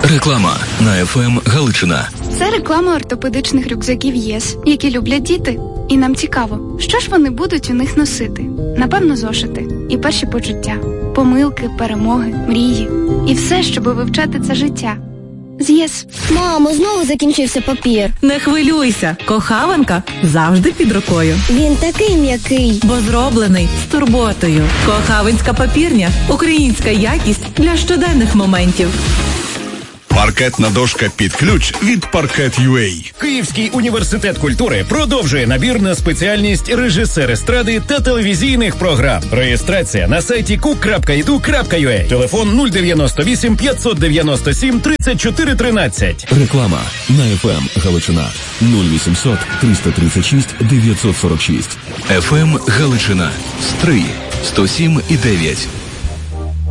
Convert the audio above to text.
Реклама на ФМ Галичина. Це реклама ортопедичних рюкзаків ЄС, які люблять діти. І нам цікаво, що ж вони будуть у них носити? Напевно, зошити. І перші почуття. Помилки, перемоги, мрії. І все, щоб вивчати це життя. З ЄС. Мамо, знову закінчився папір. Не хвилюйся, кохаванка завжди під рукою. Він такий м'який. Бо зроблений з турботою. Кохавинська папірня – українська якість для щоденних моментів. Паркетна дошка під ключ від Parquet.ua. Київський університет культури продовжує набір на спеціальність режисер естради та телевізійних програм. Реєстрація на сайті cook.edu.ua. Телефон 098 597 34 13. Реклама на ФМ Галичина. 0800 336 946. ФМ Галичина. Стрий 107,9.